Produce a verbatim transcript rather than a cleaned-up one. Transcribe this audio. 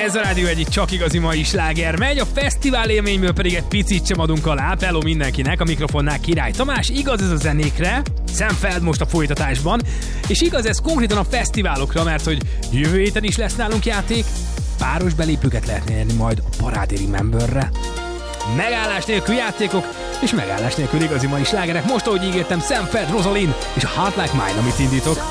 Ez a rádió egyik csak igazi mai sláger megy, a fesztivál élményből pedig egy picit sem adunk alá. Hello mindenkinek, a mikrofonnál Király Tamás, igaz ez a zenékre, Sam Feld most a folytatásban, és igaz ez konkrétan a fesztiválokra, mert hogy jövő héten is lesz nálunk játék, páros belépőket lehet nyerni majd a Parádé Rememberre. Megállás nélkül játékok, és megállás nélkül igazi mai slágerek. Most, ahogy ígértem, Sam Feld, Rosalind és a Heart Like Mine, amit indítok.